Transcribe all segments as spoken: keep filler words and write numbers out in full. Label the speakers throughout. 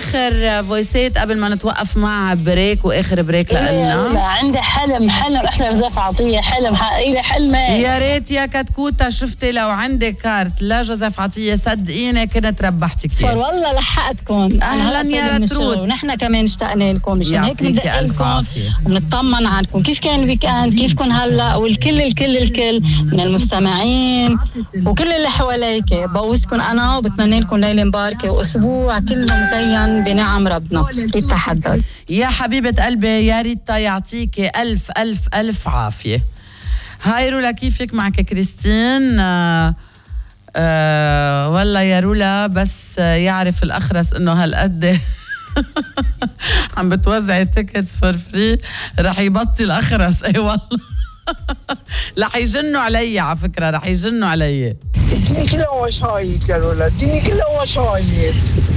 Speaker 1: اخر فويسات قبل ما نتوقف مع بريك واخر بريك لنا.
Speaker 2: عندي حلم حلم احنا جوزيف عطيه حلم حقيقي حلمي.
Speaker 1: يا ريت يا كتكوته شفتي لو عندك كارت لجوزيف عطيه صدقيني كنت ربحتي كثير.
Speaker 2: والله لحقتكم.
Speaker 1: اهلا يا رترود
Speaker 2: ونحن كمان اشتقنا لكم مشان هيك بدق لكم ونطمن عنكم كيف كان الويكاند كيفكم هلا والكل الكل الكل من المستمعين وكل اللي حواليك. بوسكم انا وبتمنى لكم ليله مباركه واسبوع كله مزين بنعم ربنا. ريتا حداد.
Speaker 1: يا حبيبه قلبي يا ريتا يعطيكي الف الف الف عافيه. هاي رولا كيفك؟ معك كريستين. آه آه والله يا رولا بس يعرف الأخرس إنه هالقد عم بتوزعي تيكتس فور فري رح يبطل أخرس. أي والله رح يجنوا علي على فكرة رح يجنوا علي.
Speaker 3: اديني كله وشايط يا رولا اديني كله وشايط.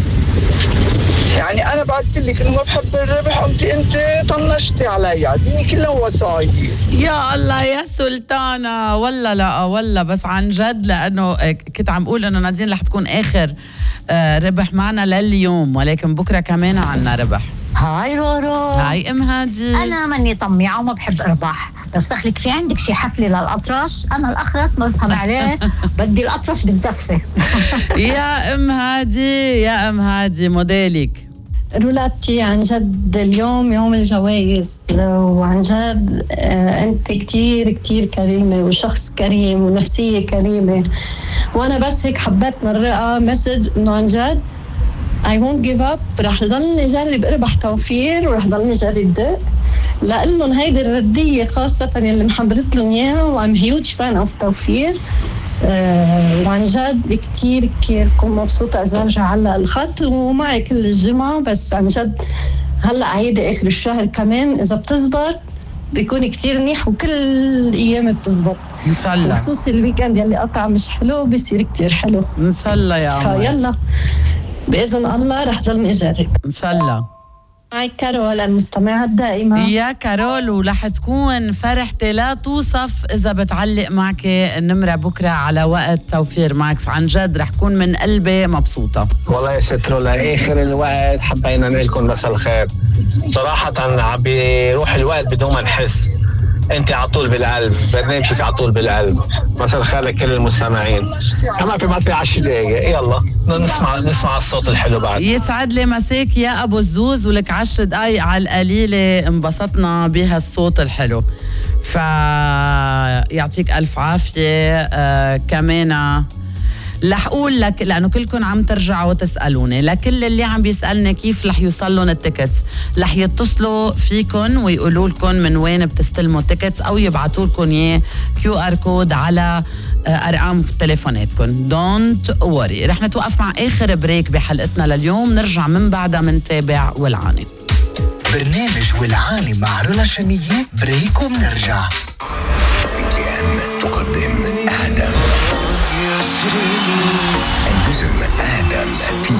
Speaker 3: يعني أنا بعدت لك إنه ما بحب الربح قمت أنت طنشتي علي. اديني كله وصايد.
Speaker 1: يا الله يا سلطانة والله لا والله بس عن جد لأنه كنت عم بقول إنه نادين رح تكون آخر ربح معنا لليوم ولكن بكرة كمان عنا ربح.
Speaker 4: هاي رورو.
Speaker 1: هاي ام هادي.
Speaker 4: انا ماني طميعه وما بحب اربح بس دخلك في عندك شي حفله للاطرش. انا الاخرس ما بفهم عليه بدي الاطرش بالزفه.
Speaker 1: يا ام هادي يا ام هادي موديلك.
Speaker 5: رولاتي عن جد اليوم يوم الجوائز وعن جد آه انت كتير كتير كريمه وشخص كريم ونفسيه كريمه وانا بس هيك حبيت مرقه مسج انه عن جد I won't give up. رح ضلني جرب اربح توفير ورح ضلني جرب دق لأنهم هيدي الردية خاصة اللي محضرت لهم إياها وأم هيوج فان أوف توفير. آه وعن جد كتير كتير كنت مبسوطة إذا أرجع على الخط ومعي كل الجمعة بس عن جد هلأ عيدة آخر الشهر كمان إذا بتزبط بيكون كتير منيح وكل أيام بتزبط
Speaker 1: إن شاء الله.
Speaker 5: خصوصي الويكند يلي قطع مش حلو بيصير كتير حلو
Speaker 1: إن شاء الله يا عمر.
Speaker 5: فيلا بإذن الله رح ضل أجرب
Speaker 1: إن شاء الله.
Speaker 5: هاي كارول المستمعة الدائمة.
Speaker 1: يا كارول ورح تكون فرحتي لا توصف إذا بتعلق معك النمرة بكرة على وقت توفير ماكس. عن جد رح كون من قلبي مبسوطة.
Speaker 6: والله يا ست رولا آخر الوقت حبينا نقلكم مساء الخير. صراحة عم بيروح الوقت بدون ما نحس. انت عطول بالقلب برنامجك عطول بالقلب. مساء الخير لكل المستمعين. كمان في مطلع عشر دقايق يلا نسمع نسمع الصوت الحلو بعد.
Speaker 1: يسعد لي مساك يا ابو الزوز ولك عشر دقايق على القليله انبسطنا بهالصوت الحلو فيعطيك الف عافيه. آه كمان رح اقول لك لانه كلكم عم ترجعوا تسالوني لكل اللي عم بيسالني كيف رح يوصل لهم التيكتس رح يتصلوا فيكم ويقولوا لكم من وين بتستلموا التيكتس او يبعثوا لكم اياه كيو ار كود على ارقام تليفوناتكم. دونت وري. رح نتوقف مع اخر بريك بحلقتنا لليوم نرجع من بعدها منتابع والعاني.
Speaker 7: برنامج والعاني مع رولا شمية. بريك ومنرجع. بي ام تقدم آدم النجم آدم في